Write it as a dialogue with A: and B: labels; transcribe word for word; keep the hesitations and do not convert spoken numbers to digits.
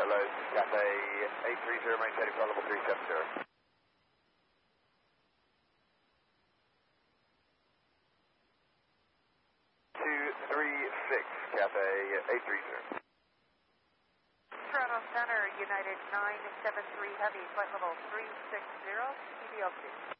A: Carlos, Cathay eight three zero, maintaining flight level three seven zero. two three six, Cathay eight three zero.
B: Toronto Center, United nine seven three Heavy, flight level three six zero, T B L two.